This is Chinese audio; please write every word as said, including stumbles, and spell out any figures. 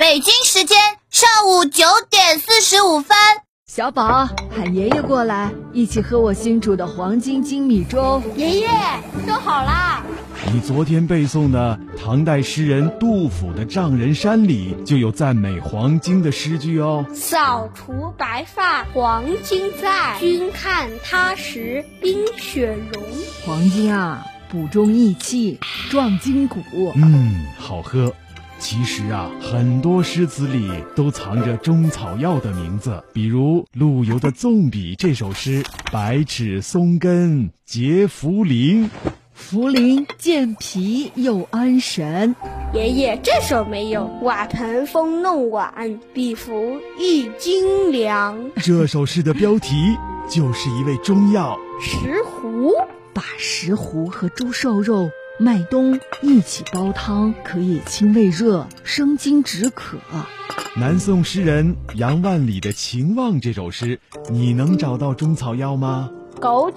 北京时间上午九点四十五分。 小宝，喊爷爷过来，一起喝我新煮的黄金精米粥。 爷爷，粥好啦！ 你昨天背诵的唐代诗人杜甫的《丈人山》里就有赞美黄金的诗句哦。 扫除白发黄金在，君看他时冰雪融。 黄金啊，补中益气，壮筋骨。 嗯，好喝。其实啊，很多诗词里都藏着中草药的名字，比如陆游的《纵笔》这首诗，百尺松根结茯苓， 茯苓健脾又安神。 爷爷，这首没有。瓦盆风弄碗，比服一斤粮。 这首诗的标题就是一味中药石斛。 把石斛和猪瘦肉、麦冬一起煲汤，可以清胃热、生津止渴。 南宋诗人杨万里的《秦望》这首诗，你能找到中草药吗？ 枸